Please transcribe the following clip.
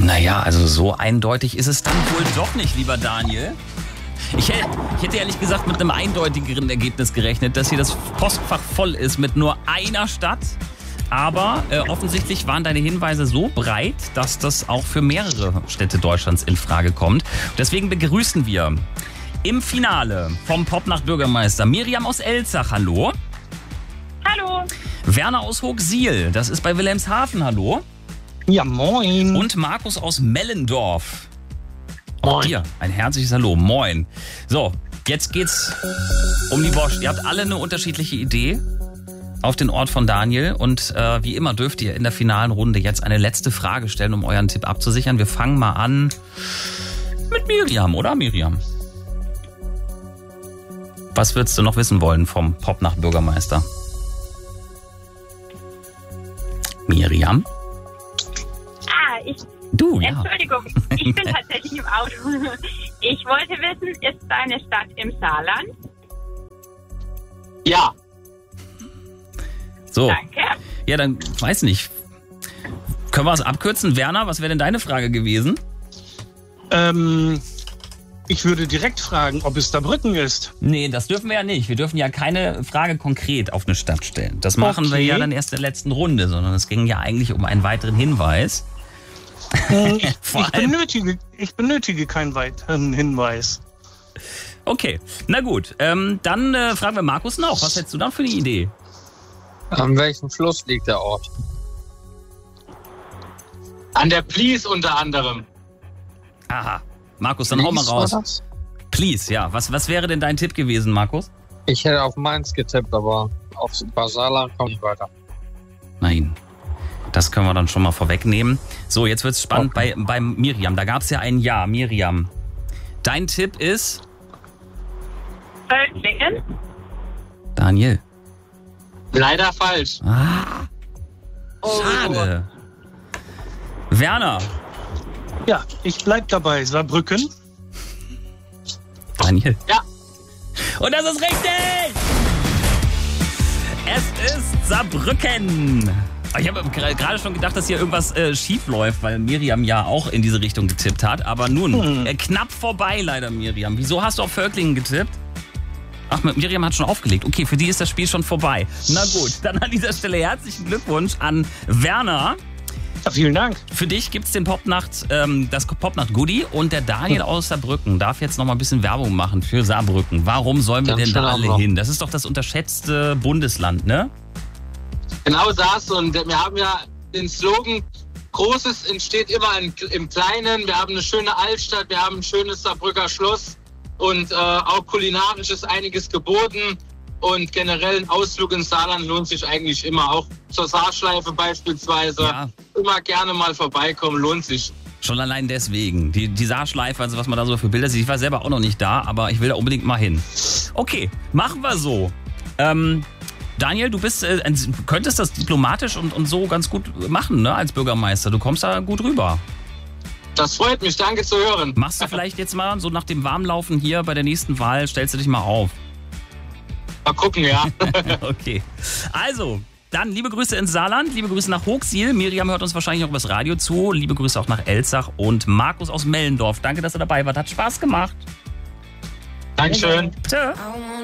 Naja, also so eindeutig ist es dann wohl doch nicht, lieber Daniel. Ich hätte ehrlich gesagt mit einem eindeutigeren Ergebnis gerechnet, dass hier das Postfach voll ist mit nur einer Stadt. Aber offensichtlich waren deine Hinweise so breit, dass das auch für mehrere Städte Deutschlands in Frage kommt. Deswegen begrüßen wir im Finale vom Popnacht Bürgermeister Miriam aus Elzach. Hallo. Hallo. Werner aus Hochsiel, das ist bei Wilhelmshaven. Hallo. Ja, moin. Und Markus aus Mellendorf. Auch Moin. dir ein herzliches Hallo. Moin. So, jetzt geht's um die Wurst. Ihr habt alle eine unterschiedliche Idee auf den Ort von Daniel. Und wie immer dürft ihr in der finalen Runde jetzt eine letzte Frage stellen, um euren Tipp abzusichern. Wir fangen mal an mit Miriam, oder Miriam? Was würdest du noch wissen wollen vom Popnacht Bürgermeister? Miriam? Du, ja. Entschuldigung, ich bin tatsächlich im Auto. Ich wollte wissen, ist deine Stadt im Saarland? Ja. So. Danke. Ja, dann weiß nicht. Können wir es abkürzen? Werner, was wäre denn deine Frage gewesen? Ich würde direkt fragen, ob es Saarbrücken ist. Nee, das dürfen wir ja nicht. Wir dürfen ja keine Frage konkret auf eine Stadt stellen. Das machen wir ja dann erst in der letzten Runde, sondern es ging ja eigentlich um einen weiteren Hinweis. Ich benötige keinen weiteren Hinweis. Okay, na gut. Dann fragen wir Markus noch. Was hättest du dann für eine Idee? An welchem Fluss liegt der Ort? An der Plies unter anderem. Aha. Markus, dann hau mal raus. Please, ja. Was wäre denn dein Tipp gewesen, Markus? Ich hätte auf Mainz getippt, aber auf Saarland komme ich weiter. Nein. Das können wir dann schon mal vorwegnehmen. So, jetzt wird's spannend bei Miriam. Da gab es ja ein Ja. Miriam, dein Tipp ist? Völklingen? Daniel. Leider falsch. Ah, schade. Werner. Ja, ich bleib dabei. Saarbrücken. Daniel. Ja. Und das ist richtig! Es ist Saarbrücken. Ich habe gerade schon gedacht, dass hier irgendwas schief läuft, weil Miriam ja auch in diese Richtung getippt hat. Aber nun, knapp vorbei leider, Miriam. Wieso hast du auf Völklingen getippt? Ach, Miriam hat schon aufgelegt. Okay, für die ist das Spiel schon vorbei. Na gut, dann an dieser Stelle herzlichen Glückwunsch an Werner. Ja, vielen Dank. Für dich gibt's den das Popnacht-Goodie und der Daniel aus Saarbrücken darf jetzt noch mal ein bisschen Werbung machen für Saarbrücken. Warum sollen wir denn da alle hin? Das ist doch das unterschätzte Bundesland, ne? Genau das. Und wir haben ja den Slogan, Großes entsteht immer im Kleinen. Wir haben eine schöne Altstadt, wir haben ein schönes Saarbrücker Schloss und auch kulinarisch ist einiges geboten. Und generell ein Ausflug ins Saarland lohnt sich eigentlich immer. Auch zur Saarschleife beispielsweise. Ja. Immer gerne mal vorbeikommen, lohnt sich. Schon allein deswegen. Die Saarschleife, also was man da so für Bilder sieht. Ich war selber auch noch nicht da, aber ich will da unbedingt mal hin. Okay, machen wir so. Daniel, du könntest das diplomatisch und so ganz gut machen, ne, als Bürgermeister. Du kommst da gut rüber. Das freut mich, danke zu hören. Machst du vielleicht jetzt mal so nach dem Warmlaufen hier bei der nächsten Wahl, stellst du dich mal auf? Mal gucken, ja. Okay. Also, dann liebe Grüße ins Saarland, liebe Grüße nach Hochsiel. Miriam hört uns wahrscheinlich auch übers Radio zu. Liebe Grüße auch nach Elzach und Markus aus Mellendorf. Danke, dass ihr dabei wart. Hat Spaß gemacht. Dankeschön. Tschö.